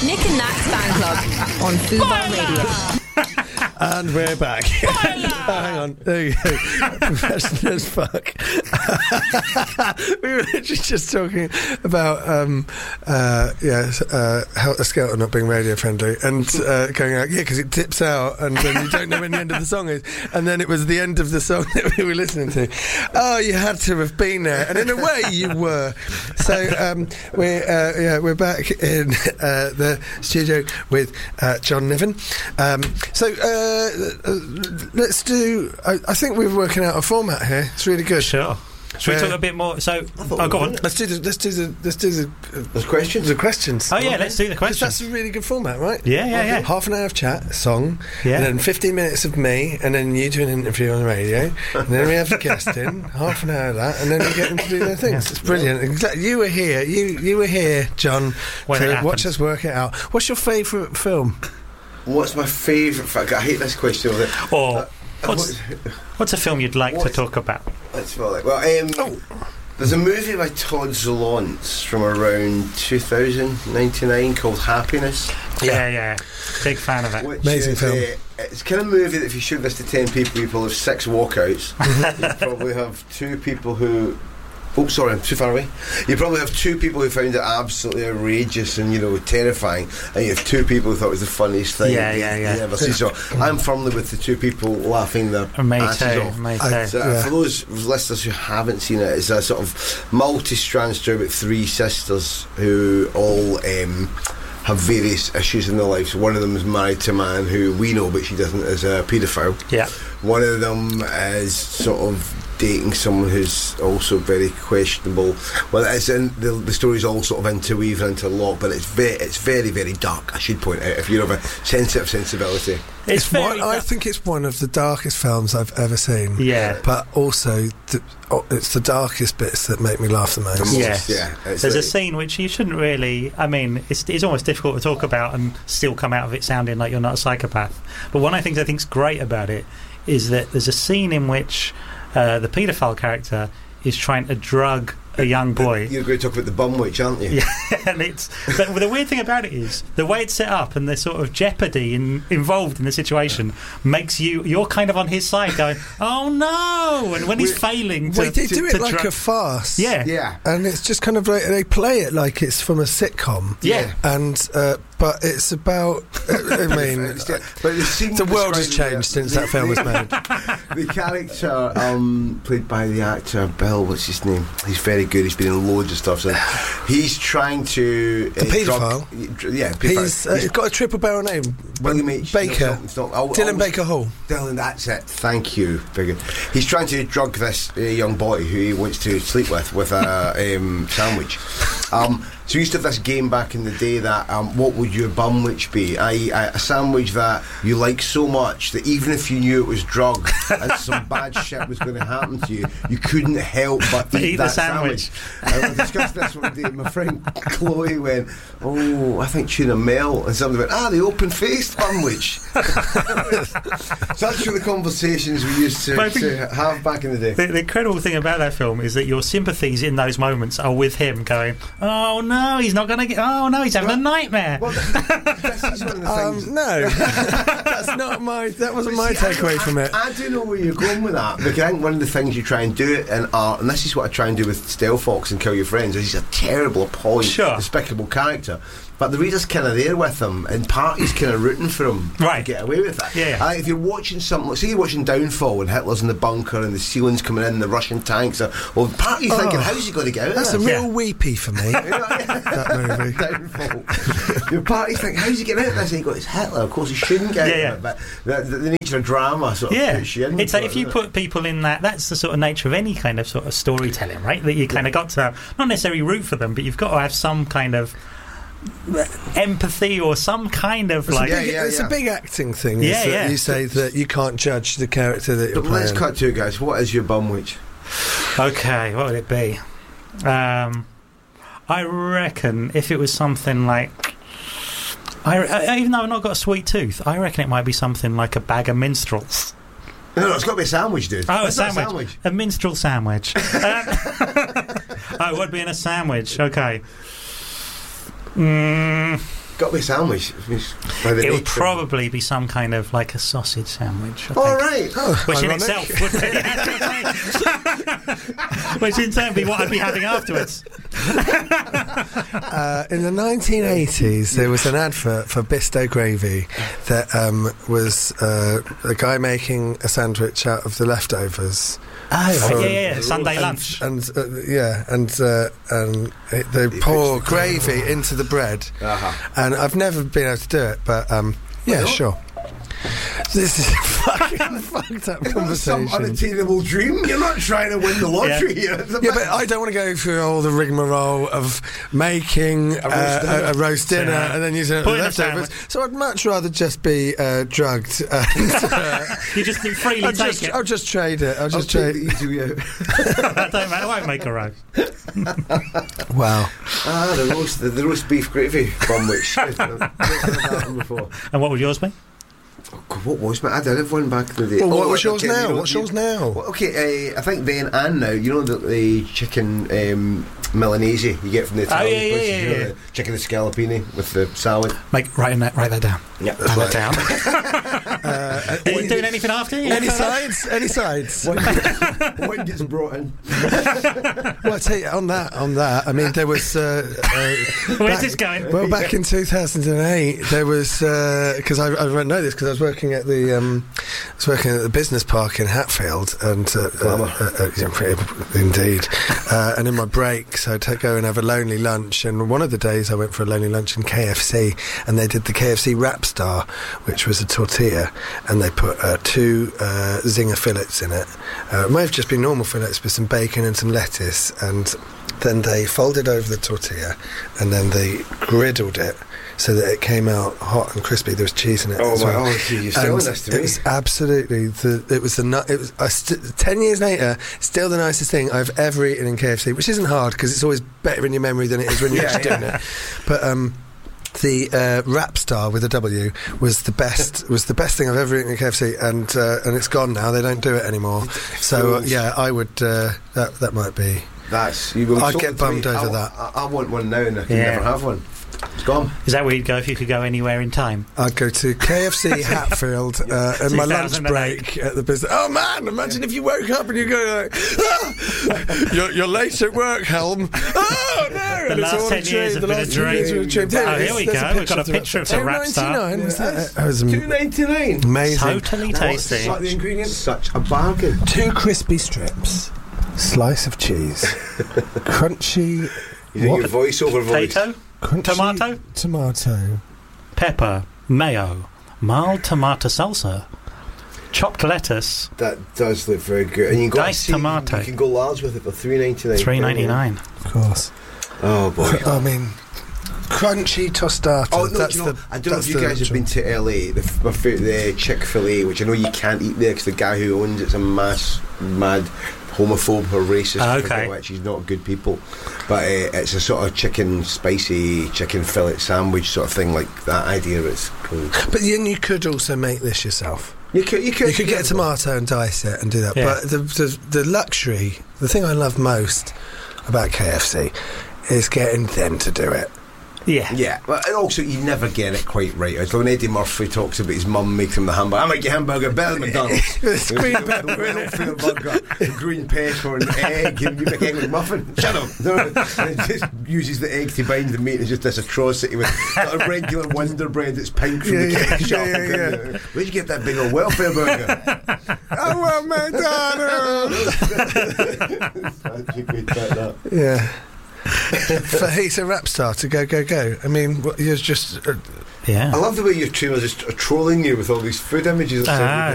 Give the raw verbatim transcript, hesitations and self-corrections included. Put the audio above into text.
Nick and Nat's Fan Club on Fubar Radio. And we're back. Hang on. There you go. Professional as fuck. We were literally just talking about um, uh, yeah, uh, Helter Skelter not being radio friendly and uh, going out, yeah, because it tips out and then you don't know when the end of the song is. And then it was the end of the song that we were listening to. Oh, you had to have been there. And in a way, you were. So um, we're, uh, yeah, we're back in uh, the studio with uh, John Niven. Um, so uh, uh, let's do. I, I think we're working out a format here. It's really good. Sure. Should we talk a bit more? So, oh, go on. Let's do the. Let's do the. Let's do the. Uh, the questions. The questions. Oh yeah, okay. Let's do the questions. That's a really good format, right? Yeah, yeah, okay. yeah. Half an hour of chat, a song, yeah. and then fifteen minutes of me, and then you do an interview on the radio, and then we have the guest in, half an hour of that, and then we get them to do their things. Yeah. It's brilliant. Exactly. You were here. You you were here, John. When to it watch us work it out. What's your favourite film? What's my favourite film? I hate this question. Or uh, what's, what's a film you'd like to talk about? Let's well, like, well um, oh. There's a movie by Todd Zalantz from around two thousand, ninety-nine called Happiness. Yeah, yeah, yeah. Big fan of it. Which Amazing is, film. Uh, it's kind of movie that if you showed this to ten people, you'd probably have six walkouts. You'd probably have two people who... Oh, sorry, I'm too far away. You probably have two people who found it absolutely outrageous and, you know, terrifying, and you have two people who thought it was the funniest thing yeah, they, yeah, yeah. they ever see. So I'm firmly with the two people laughing their me asses too, off. me too. I, so, yeah. For those listeners who haven't seen it, it's a sort of multi-strand story about three sisters who all um, have various issues in their lives. One of them is married to a man who we know, but she doesn't, is a paedophile. Yeah. One of them is sort of dating someone who's also very questionable. Well, it's in the, the story's all sort of interweaved and interlocked, but it's very, it's very, very dark. I should point out if you have a sensitive sensibility. It's, It's very one, I think it's one of the darkest films I've ever seen. Yeah. But also, the, oh, it's the darkest bits that make me laugh the most. The most, Yes. yeah. There's like, a scene which you shouldn't really... I mean, it's, it's almost difficult to talk about and still come out of it sounding like you're not a psychopath. But one of the things I think's great about it is that there's a scene in which uh, the paedophile character is trying to drug a young boy. You're going to talk about the bum witch, aren't you? Yeah, and it's but the weird thing about it is the way it's set up and the sort of jeopardy in, involved in the situation makes you you're kind of on his side, going, "Oh no!" And when he's failing, to, Well, they to, do it to like dra- a farce. yeah, Yeah. And it's just kind of like they play it like it's from a sitcom. yeah. And uh, but it's about. I mean, It's- but the, scene the world has describing changed the- since the- that film was made. The character um, played by the actor Bill, what's his name? He's very good. He's been in loads of stuff. So he's trying to The paedophile? Drug, yeah, paedophile. He's, uh, he's got a triple barrel name. William H. Baker. No, it's not, it's not, I'll- Dylan I'll- Baker Hall. Dylan, that's it. Thank you. Very good. He's trying to drug this uh, young boy who he wants to sleep with with a um, sandwich. Um, so we used to have this game back in the day that um, what would your bum witch be? that is, a sandwich that you like so much that even if you knew it was drug and some bad shit was going to happen to you, you couldn't help but eat, Eat that the sandwich. sandwich. And we discussed this one day. My friend Chloe went, "Oh, I think tuna melt," and somebody went, "Ah, the open-faced bum witch." So that's the conversations we used to, to have back in the day. The, the incredible thing about that film is that your sympathies in those moments are with him, going, "Oh no, he's not going to get. Oh no, he's having well, a nightmare." Well, this is one of the things. Um, no, that's not my. That wasn't my See, I takeaway don't- from it. I, I do know where you're going with that, because I think one of the things you try and do it in art, and this is what I try and do with Stale Fox and Kill Your Friends, is he's a terrible, appalling, Sure. despicable character. But the reader's kind of there with him, and party's kind of rooting for him Right. to get away with it. Yeah, yeah. Uh, if you're watching something, like, say you're watching Downfall and Hitler's in the bunker and the ceiling's coming in, the Russian tanks are, well, party's Oh, thinking, how's he going to get out That's a of this? real Yeah. weepy for me. That movie. Downfall. Your party's thinking, how's he getting out of this? And you go, it's Hitler, of course he shouldn't get Yeah, out of it. But the, the nature of drama sort of Yeah, puts you in. it's like if you put people in that, that's the sort of nature of any kind of sort of storytelling, right? That you kind of got to not necessarily root for them, but you've got to have some kind of empathy or some kind of It's, like. a, big, Yeah, yeah, it's yeah. a big acting thing. Yeah, is that yeah. You say that you can't judge the character that you're But let's playing. cut to it, guys. What is your bum witch? Okay, what would it be? Um, I reckon if it was something like. I, I, even though I've not got a sweet tooth, I reckon it might be something like a bag of minstrels. No, no, it's got to be a sandwich, dude. Oh, a It's not sandwich. a minstrel sandwich. um, oh, it would be in a sandwich. Okay. Mm, got to be a sandwich. By the It would nature. probably be some kind of like a sausage sandwich. I All think. right. Oh, Which in ironic. itself would be, which in turn be what I'd be having afterwards. Uh, in the nineteen eighties, there was an advert for Bisto Gravy that um, was uh, a guy making a sandwich out of the leftovers. Oh, from- yeah, yeah, yeah. Sunday and, lunch. and uh, yeah, and uh, and it, they pour fixed the gravy into the bread, Uh-huh. and I've never been able to do it, but um, yeah, not? sure. This is a fucking fucked up It's not some conversation. unattainable dream. You're not trying to win the lottery here. It's a Yeah, bit- but I don't want to go through all the rigmarole of making roast uh, dinner. a, a roast dinner Yeah. and then using it Put as in a leftovers. sandwich. So I'd much rather just be uh, drugged. And, uh, You just freely I'll, take just, it. I'll just trade it. I'll I'll just take trade. the easy way out. That don't matter. I won't make a roast. Wow. Ah, the roast, the, the roast beef gravy from which I've never had that one before. And what would yours be? Oh, God, what was my? I did have one back in the day. Well, what Oh, was yours okay, now? you know, What's you- yours now? Well, okay, uh, I think then and now. You know the, the chicken um, Milanese you get from the Italian yeah, yeah, places. yeah, you know, yeah. the chicken scallopini with the salad. Make write that. Write that down. Yeah, Write that down. Uh, Are you doing anything after? You Any want to- sides? Any sides? One, one gets brought in. Well, I tell you, on that, on that, I mean, there was. Uh, uh, Where's back- this going? Well, back in two thousand eight, there was because I, I know this because I was working at the um, I was working at the business park in Hatfield, and uh, uh, uh, uh, yeah, indeed, uh, and in my breaks I'd ta- go and have a lonely lunch. And one of the days I went for a lonely lunch in K F C, and they did the K F C Wrap Star, which was a tortilla, and they put uh, two uh, zinger fillets in it. Uh, it might have just been normal fillets with some bacon and some lettuce, and then they folded over the tortilla, and then they griddled it so that it came out hot and crispy. There was cheese in it. Oh as my! well. Oh, gee, you're selling And this to it me. was absolutely the. It was the. nu- It was I st- ten years later, still the nicest thing I've ever eaten in K F C, which isn't hard because it's always better in your memory than it is when you're Yeah, actually yeah. doing it. But um, the uh, Wrap Star with a W was the best. Was the best thing I've ever eaten in K F C, and uh, and it's gone now. They don't do it anymore. So uh, Fools. yeah, I would. Uh, that that might be. That's you. I'd sold get it to me. bummed over I, that. I, I want one now, and I can Yeah. never have one. It's gone. Is that where you'd go if you could go anywhere in time? I'd go to K F C Hatfield uh, in my lunch two thousand eight. break at the business. Oh man, imagine if you woke up and you go like, ah, you're, you're late at work, Helm. Oh no! The And it's last all ten years dream. have The been a last ten years dream. were a dream. Oh, There it here we is. There's go. We've got a the picture of the Wrap Star. two ninety-nine, was that? That was Two ninety nine. amazing. Totally tasty. Such the ingredients. Such a bargain. Two crispy strips, slice of cheese, crunchy, You think What? your voiceover voice? Potato, crunchy Tomato? tomato. pepper, mayo, mild tomato salsa, chopped lettuce, That does look very good. And you can go Diced see, tomato. You can go large with it for three ninety nine. three ninety nine. Of course. Oh boy. I mean, crunchy tostada. Oh no! that's do you know, the, I don't know that's if you the guys have actual- been to L A. The, f- my fa- the Chick Fil A, which I know you can't eat there because the guy who owns it's a mass mad homophobe or racist. Ah, I okay. forget which. He's not good people, but uh, it's a sort of chicken spicy chicken fillet sandwich sort of thing. Like that idea is cool. But then you could also make this yourself. You could, you could, You could get a tomato and dice it and do that. Yeah. But the, the the luxury, the thing I love most about K F C is getting them to do it. Yeah. Yeah, but and also you never get it quite right. It's when Eddie Murphy talks about his mum making him the hamburger. I make your hamburger better than McDonald's. It's green The pepper in Welfare it. burger, the green pepper and egg, and you make egg McMuffin. Shut up! No, and it just uses the egg to bind the meat. It's just this atrocity with not a regular Wonder Bread that's pink from Yeah, the yeah, cake shop. yeah, yeah, yeah. Where'd you get that big old welfare burger? I want McDonald's. How'd you get that? Yeah. For he's a rap star to go go go. I mean, what, you're just. Uh, Yeah. I love the way your two are just trolling you with all these food images. Ah,